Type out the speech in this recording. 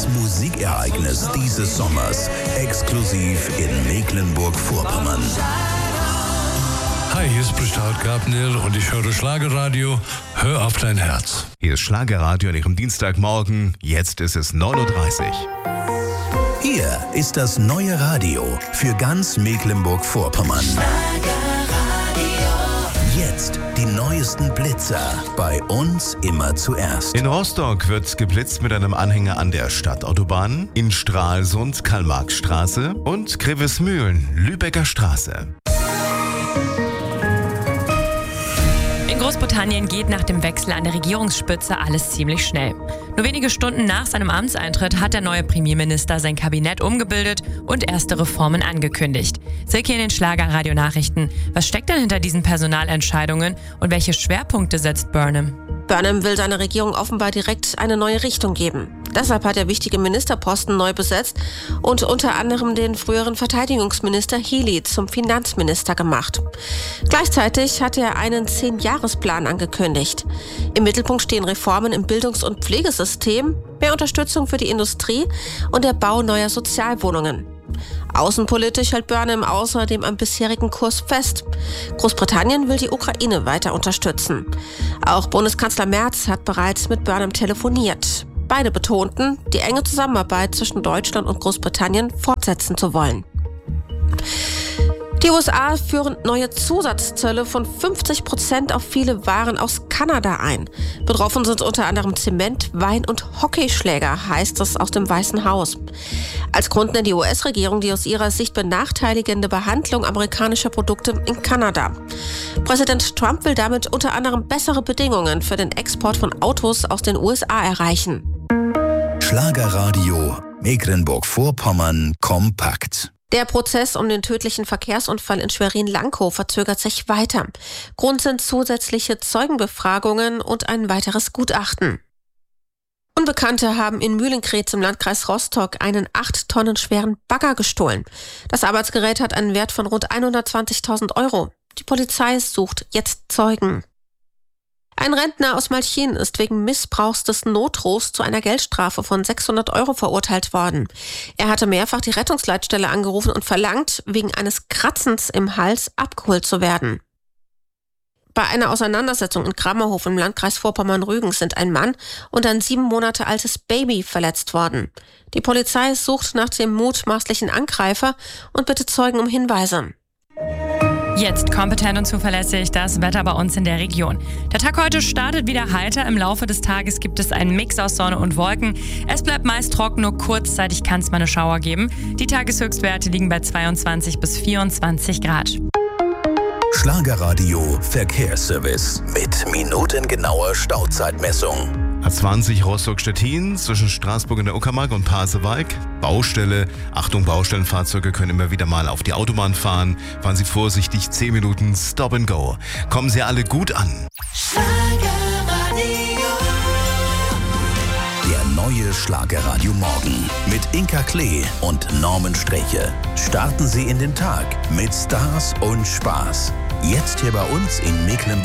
Das Musikereignis dieses Sommers. Exklusiv in Mecklenburg-Vorpommern. Hi, hier spricht Howard Gabner und ich höre Schlagerradio. Hör auf dein Herz. Hier ist Schlagerradio an Ihrem Dienstagmorgen. Jetzt ist es 9:30 Uhr. Hier ist das neue Radio für ganz Mecklenburg-Vorpommern. Jetzt die neuesten Blitzer. Bei uns immer zuerst. In Rostock wird geblitzt mit einem Anhänger an der Stadtautobahn, in Stralsund Karl-Marx-Straße und Grevesmühlen Lübecker Straße. In Großbritannien geht nach dem Wechsel an der Regierungsspitze alles ziemlich schnell. Nur wenige Stunden nach seinem Amtseintritt hat der neue Premierminister sein Kabinett umgebildet und erste Reformen angekündigt. Silke in den Schlagerradio-Nachrichten. Was steckt denn hinter diesen Personalentscheidungen und welche Schwerpunkte setzt Burnham? Burnham will seiner Regierung offenbar direkt eine neue Richtung geben. Deshalb hat er wichtige Ministerposten neu besetzt und unter anderem den früheren Verteidigungsminister Healey zum Finanzminister gemacht. Gleichzeitig hat er einen 10-Jahresplan angekündigt. Im Mittelpunkt stehen Reformen im Bildungs- und Pflegesystem, mehr Unterstützung für die Industrie und der Bau neuer Sozialwohnungen. Außenpolitisch hält Burnham außerdem am bisherigen Kurs fest. Großbritannien will die Ukraine weiter unterstützen. Auch Bundeskanzler Merz hat bereits mit Burnham telefoniert. Beide betonten, die enge Zusammenarbeit zwischen Deutschland und Großbritannien fortsetzen zu wollen. Die USA führen neue Zusatzzölle von 50% auf viele Waren aus Kanada ein. Betroffen sind unter anderem Zement, Wein und Hockeyschläger, heißt es aus dem Weißen Haus. Als Grund nennt die US-Regierung die aus ihrer Sicht benachteiligende Behandlung amerikanischer Produkte in Kanada. Präsident Trump will damit unter anderem bessere Bedingungen für den Export von Autos aus den USA erreichen. Schlagerradio Mecklenburg-Vorpommern kompakt. Der Prozess um den tödlichen Verkehrsunfall in Schwerin-Lankow verzögert sich weiter. Grund sind zusätzliche Zeugenbefragungen und ein weiteres Gutachten. Unbekannte haben in Mühlenkreuz im Landkreis Rostock einen 8 Tonnen schweren Bagger gestohlen. Das Arbeitsgerät hat einen Wert von rund 120.000 €. Die Polizei sucht jetzt Zeugen. Ein Rentner aus Malchin ist wegen Missbrauchs des Notrufs zu einer Geldstrafe von 600 € verurteilt worden. Er hatte mehrfach die Rettungsleitstelle angerufen und verlangt, wegen eines Kratzens im Hals abgeholt zu werden. Bei einer Auseinandersetzung in Krammerhof im Landkreis Vorpommern-Rügen sind ein Mann und ein 7 Monate altes Baby verletzt worden. Die Polizei sucht nach dem mutmaßlichen Angreifer und bittet Zeugen um Hinweise. Jetzt kompetent und zuverlässig das Wetter bei uns in der Region. Der Tag heute startet wieder heiter. Im Laufe des Tages gibt es einen Mix aus Sonne und Wolken. Es bleibt meist trocken, nur kurzzeitig kann es mal eine Schauer geben. Die Tageshöchstwerte liegen bei 22 bis 24 Grad. Schlagerradio Verkehrsservice mit minutengenauer Stauzeitmessung. A20 Rostock-Stettin zwischen Straßburg in der Uckermark und Pasewalk. Baustelle. Achtung, Baustellenfahrzeuge können immer wieder mal auf die Autobahn fahren. Fahren Sie vorsichtig, 10 Minuten Stop and Go. Kommen Sie alle gut an. Der neue Schlagerradio Morgen mit Inka Klee und Norman Streche. Starten Sie in den Tag mit Stars und Spaß. Jetzt hier bei uns in Mecklenburg.